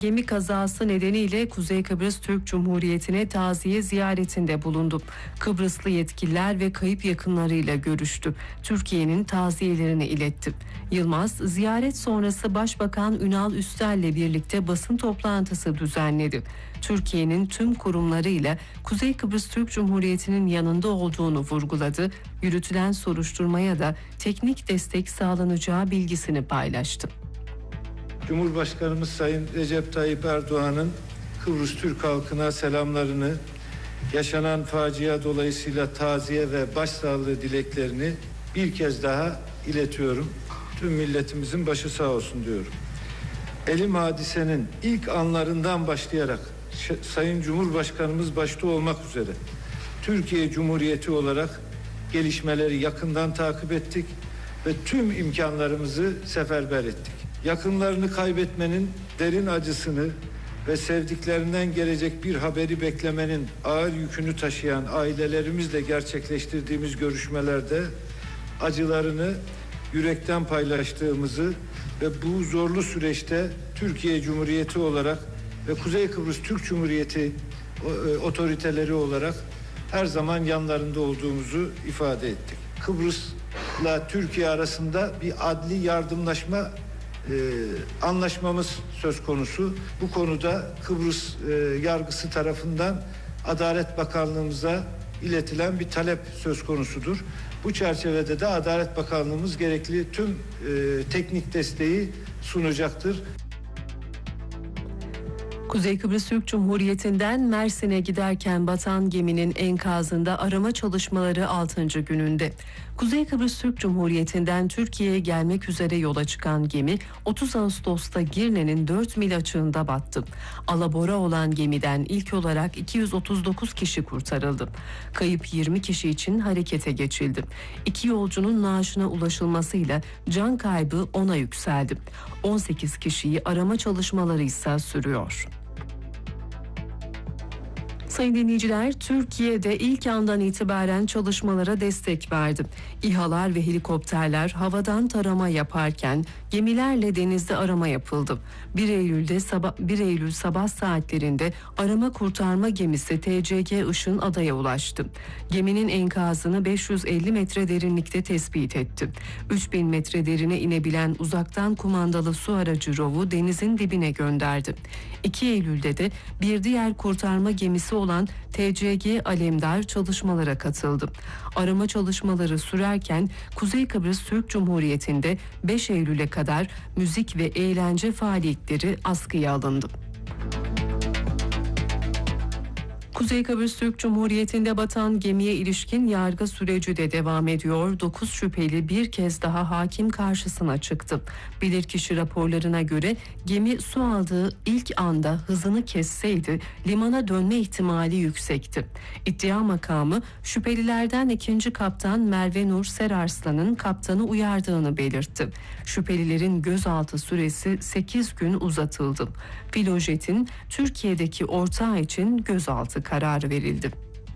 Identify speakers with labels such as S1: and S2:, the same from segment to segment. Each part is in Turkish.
S1: Gemi kazası nedeniyle Kuzey Kıbrıs Türk Cumhuriyeti'ne taziye ziyaretinde bulundu. Kıbrıslı yetkililer ve kayıp yakınlarıyla görüştü. Türkiye'nin taziyelerini iletti. Yılmaz, ziyaret sonrası Başbakan Ünal Üstel'le birlikte basın toplantısı düzenledi. Türkiye'nin tüm kurumlarıyla Kuzey Kıbrıs Türk Cumhuriyeti'nin yanında olduğunu vurguladı. Yürütülen soruşturmaya da teknik destek sağlanacağı bilgisini paylaştı.
S2: Cumhurbaşkanımız Sayın Recep Tayyip Erdoğan'ın Kıbrıs Türk halkına selamlarını, yaşanan facia dolayısıyla taziye ve başsağlığı dileklerini bir kez daha iletiyorum. Tüm milletimizin başı sağ olsun diyorum. Elim hadisenin ilk anlarından başlayarak Sayın Cumhurbaşkanımız başta olmak üzere Türkiye Cumhuriyeti olarak gelişmeleri yakından takip ettik ve tüm imkanlarımızı seferber ettik. Yakınlarını kaybetmenin derin acısını ve sevdiklerinden gelecek bir haberi beklemenin ağır yükünü taşıyan ailelerimizle gerçekleştirdiğimiz görüşmelerde acılarını yürekten paylaştığımızı ve bu zorlu süreçte Türkiye Cumhuriyeti olarak ve Kuzey Kıbrıs Türk Cumhuriyeti otoriteleri olarak her zaman yanlarında olduğumuzu ifade ettik. Kıbrıs'la Türkiye arasında bir adli yardımlaşma anlaşmamız söz konusu. Bu konuda Kıbrıs yargısı tarafından Adalet Bakanlığımıza iletilen bir talep söz konusudur. Bu çerçevede de Adalet Bakanlığımız gerekli tüm teknik desteği sunacaktır.
S1: Kuzey Kıbrıs Türk Cumhuriyeti'nden Mersin'e giderken batan geminin enkazında arama çalışmaları 6. gününde. Kuzey Kıbrıs Türk Cumhuriyeti'nden Türkiye'ye gelmek üzere yola çıkan gemi 30 Ağustos'ta Girne'nin 4 mil açığında battı. Alabora olan gemiden ilk olarak 239 kişi kurtarıldı. Kayıp 20 kişi için harekete geçildi. 2 yolcunun naaşına ulaşılmasıyla can kaybı 10'a yükseldi. 18 kişiyi arama çalışmaları ise sürüyor. Sayın dinleyiciler, Türkiye'de ilk andan itibaren çalışmalara destek verdi. İHA'lar ve helikopterler havadan tarama yaparken gemilerle denizde arama yapıldı. 1 Eylül sabah saatlerinde arama kurtarma gemisi TCG Işın adaya ulaştı. Geminin enkazını 550 metre derinlikte tespit etti. 3000 metre derine inebilen uzaktan kumandalı su aracı ROV'u denizin dibine gönderdi. 2 Eylül'de de bir diğer kurtarma gemisi olan TCG Alemdar çalışmalara katıldı. Arama çalışmaları sürerken Kuzey Kıbrıs Türk Cumhuriyeti'nde 5 Eylül'e kadar müzik ve eğlence faaliyetleri askıya alındı. Kuzey Kıbrıs Türk Cumhuriyeti'nde batan gemiye ilişkin yargı süreci de devam ediyor. 9 şüpheli bir kez daha hakim karşısına çıktı. Bilirkişi raporlarına göre gemi su aldığı ilk anda hızını kesseydi limana dönme ihtimali yüksekti. İddia makamı şüphelilerden 2. kaptan Merve Nur Serarslan'ın kaptanı uyardığını belirtti. Şüphelilerin gözaltı süresi 8 gün uzatıldı. Filojet'in Türkiye'deki ortağı için gözaltı kararı verildi.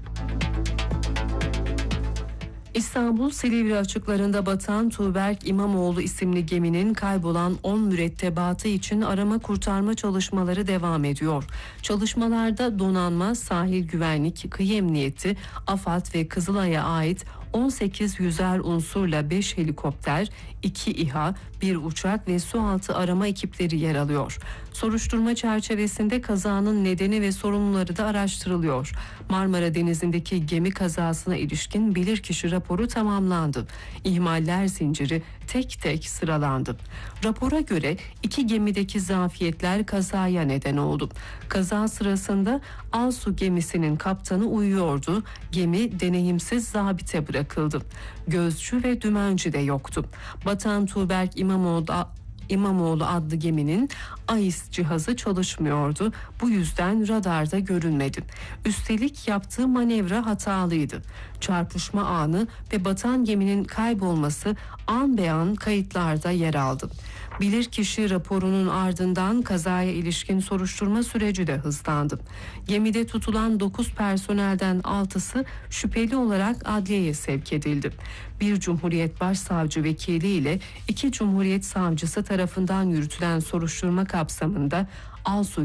S1: İstanbul Silivri açıklarında batan Tuğberk İmamoğlu isimli geminin kaybolan 10 mürettebatı için arama kurtarma çalışmaları devam ediyor. Çalışmalarda donanma, sahil güvenlik, kıyı emniyeti, AFAD ve Kızılay'a ait 18 yüzer unsurla 5 helikopter, 2 İHA, 1 uçak ve sualtı arama ekipleri yer alıyor. Soruşturma çerçevesinde kazanın nedeni ve sorumluları da araştırılıyor. Marmara Denizi'ndeki gemi kazasına ilişkin bilirkişi raporu tamamlandı. İhmaller zinciri tek tek sıralandı. Rapora göre 2 gemideki zafiyetler kazaya neden oldu. Kaza sırasında Alsu gemisinin kaptanı uyuyordu. Gemi deneyimsiz zabite bırakıldı. Gözcü ve dümenci de yoktu. Batan Tuğberk İmamoğlu adlı geminin AIS cihazı çalışmıyordu. Bu yüzden radarda görünmedi. Üstelik yaptığı manevra hatalıydı. Çarpışma anı ve batan geminin kaybolması an be an kayıtlarda yer aldı. Bilirkişi raporunun ardından kazaya ilişkin soruşturma süreci de hızlandı. Gemide tutulan 9 personelden 6'sı şüpheli olarak adliyeye sevk edildi. Bir Cumhuriyet Başsavcı Vekili ile 2 Cumhuriyet Savcısı tarafından yürütülen soruşturma kapsamında Alsu